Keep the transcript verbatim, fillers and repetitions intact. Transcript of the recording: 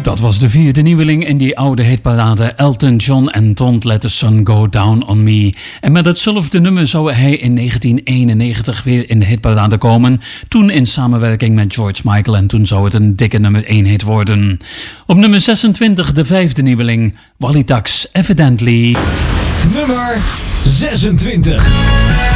Dat was de vierde nieuweling in die oude hitparade Elton John en Don't Let the Sun Go Down on Me. En met hetzelfde nummer zou hij in negentien eenennegentig weer in de hitparade komen. Toen in samenwerking met George Michael en toen zou het een dikke nummer één hit worden. Op nummer zesentwintig de vijfde nieuweling Wally Tax, Evidently. Nummer zesentwintig.